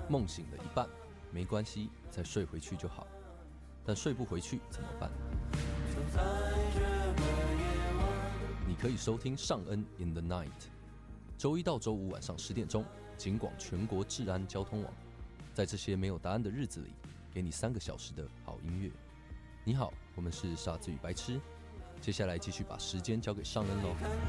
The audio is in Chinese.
梦醒了一半，没关系，再睡回去就好。但睡不回去怎么办？你可以收听尚恩 in the night， 周一到周五晚上10点钟，警广全国治安交通网，在这些没有答案的日子里，给你3个小时的好音乐。你好，我们是傻子与白痴，接下来继续把时间交给尚恩喽。